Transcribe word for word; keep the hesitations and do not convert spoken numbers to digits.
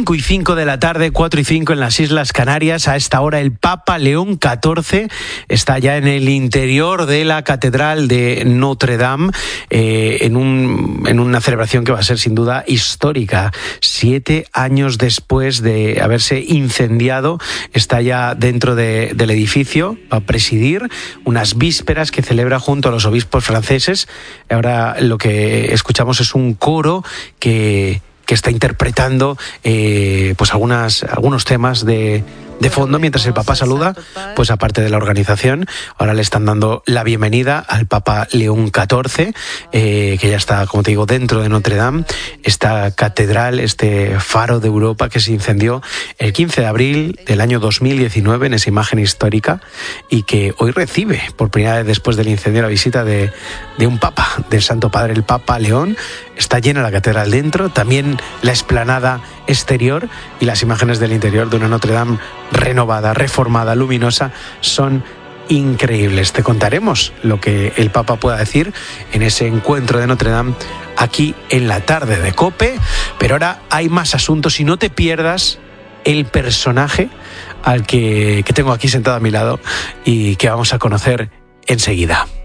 cinco y cinco de la tarde, cuatro y cinco en las Islas Canarias. A esta hora el Papa León catorce está ya en el interior de la Catedral de Notre Dame, eh, en, un, en una celebración que va a ser sin duda histórica. Siete años después de haberse incendiado, está ya dentro de, del edificio, va a presidir unas vísperas que celebra junto a los obispos franceses. Ahora lo que escuchamos es un coro que... que está interpretando eh, pues algunas, algunos temas de, de fondo mientras el Papa saluda, pues aparte de la organización. Ahora le están dando la bienvenida al Papa León catorce, eh, que ya está, como te digo, dentro de Notre Dame, esta catedral, este faro de Europa que se incendió el quince de abril del año dos mil diecinueve en esa imagen histórica, y que hoy recibe por primera vez después del incendio la visita de, de un Papa, del Santo Padre, el Papa León. Está llena la catedral dentro, también la explanada exterior, y las imágenes del interior de una Notre Dame renovada, reformada, luminosa, son increíbles. Te contaremos lo que el Papa pueda decir en ese encuentro de Notre Dame aquí en la tarde de COPE. Pero ahora hay más asuntos y no te pierdas el personaje al que, que tengo aquí sentado a mi lado y que vamos a conocer enseguida.